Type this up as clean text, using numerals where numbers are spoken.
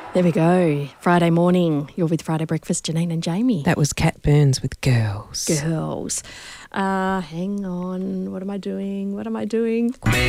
There we go. Friday morning. You're with Friday Breakfast, Janine and Jamie. That was Cat Burns with Girls. Girls. Hang on. What am I doing?